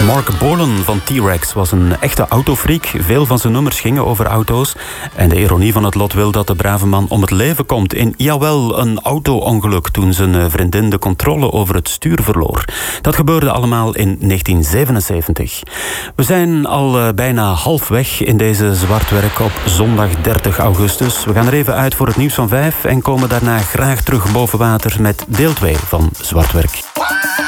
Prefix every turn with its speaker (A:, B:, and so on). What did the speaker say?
A: Mark Bolan van T-Rex was een echte autofreak. Veel van zijn nummers gingen over auto's. En de ironie van het lot wil dat de brave man om het leven komt in, jawel, een auto-ongeluk toen zijn vriendin de controle over het stuur verloor. Dat gebeurde allemaal in 1977. We zijn al bijna halfweg in deze Zwartwerk op zondag 30 augustus. We gaan er even uit voor het nieuws van 5 en komen daarna graag terug boven water met deel 2 van Zwartwerk.